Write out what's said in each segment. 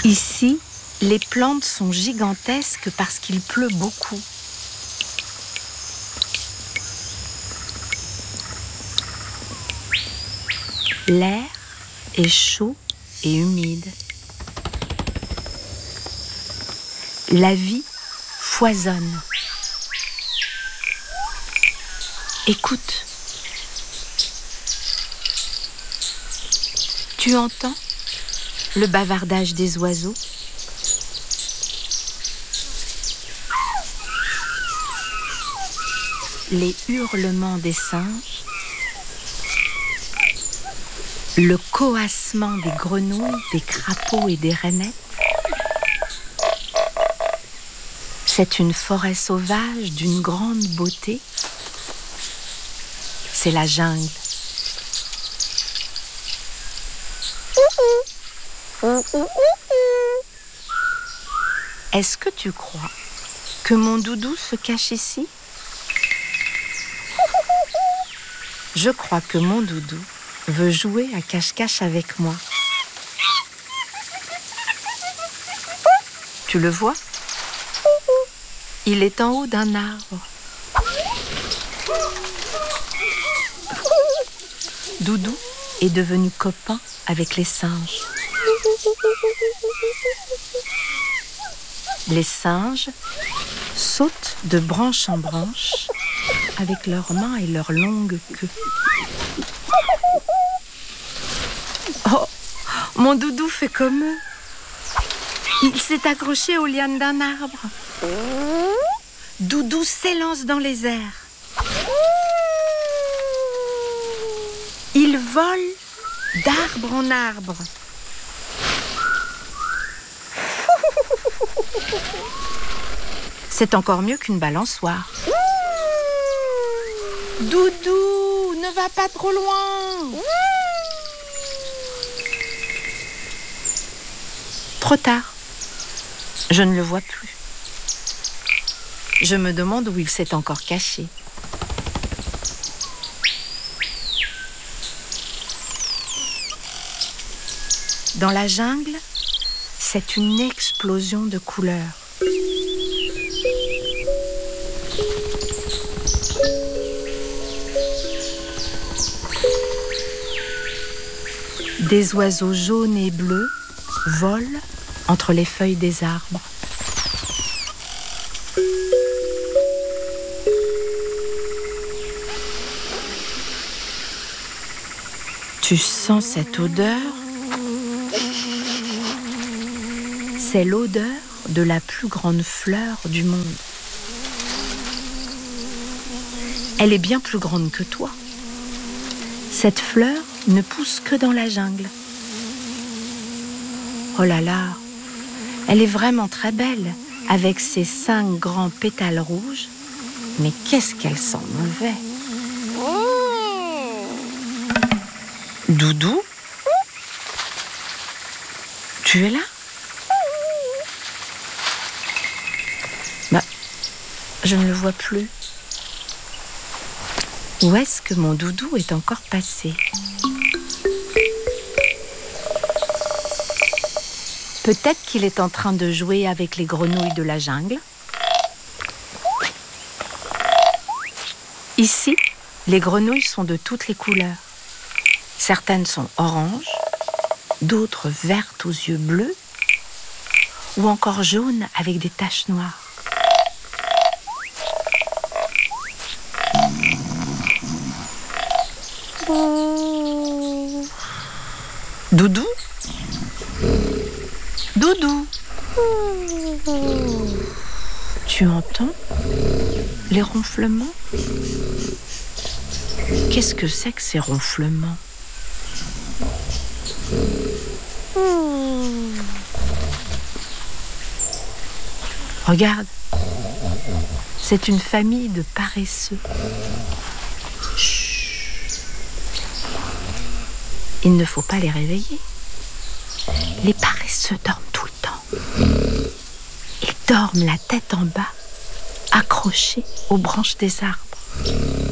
Ici, les plantes sont gigantesques parce qu'il pleut beaucoup. L'air est chaud et humide. La vie foisonne. Écoute. Tu entends le bavardage des oiseaux? Les hurlements des singes? Le coassement des grenouilles, des crapauds et des rainettes? C'est une forêt sauvage d'une grande beauté. C'est la jungle. Est-ce que tu crois que mon doudou se cache ici? Je crois que mon doudou veut jouer à cache-cache avec moi. Tu le vois? Il est en haut d'un arbre. Doudou est devenu copain avec les singes. Les singes sautent de branche en branche avec leurs mains et leurs longues queues. Oh, mon doudou fait comme eux. Il s'est accroché aux lianes d'un arbre. Doudou s'élance dans les airs. Il vole d'arbre en arbre. C'est encore mieux qu'une balançoire. Doudou, ne va pas trop loin. Trop tard. Je ne le vois plus. Je me demande où il s'est encore caché. Dans la jungle, c'est une explosion de couleurs. Des oiseaux jaunes et bleus volent entre les feuilles des arbres. Tu sens cette odeur? C'est l'odeur de la plus grande fleur du monde. Elle est bien plus grande que toi. Cette fleur ne pousse que dans la jungle. Oh là là, elle est vraiment très belle, avec ses 5 grands pétales rouges. Mais qu'est-ce qu'elle sent mauvais. Doudou? Tu es là? Je ne le vois plus. Où est-ce que mon doudou est encore passé? Peut-être qu'il est en train de jouer avec les grenouilles de la jungle. Ici, les grenouilles sont de toutes les couleurs. Certaines sont oranges, d'autres vertes aux yeux bleus, ou encore jaunes avec des taches noires. Doudou? Doudou? Tu entends les ronflements? Qu'est-ce que c'est que ces ronflements? Regarde, c'est une famille de paresseux. Il ne faut pas les réveiller. Les paresseux dorment tout le temps. Ils dorment la tête en bas, accrochés aux branches des arbres.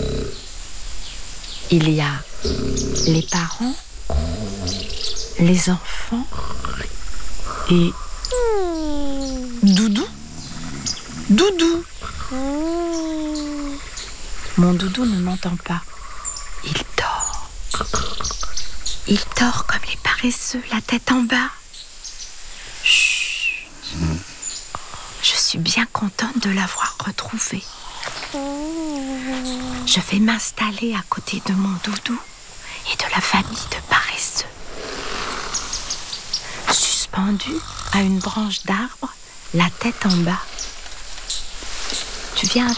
Il y a les parents, les enfants Et Doudou, Doudou. Mon doudou ne m'entend pas. Il dort. Il dort comme les paresseux, la tête en bas. Chut. Je suis bien contente de l'avoir retrouvé. Je vais m'installer à côté de mon doudou et de la famille de paresseux. Suspendu à une branche d'arbre, la tête en bas. Tu viens avec moi ?